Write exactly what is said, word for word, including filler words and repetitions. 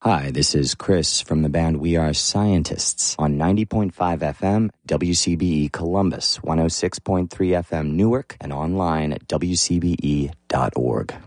Hi, this is Chris from the band We Are Scientists on ninety point five F M, W C B E Columbus, one oh six point three F M Newark, and online at W C B E dot org.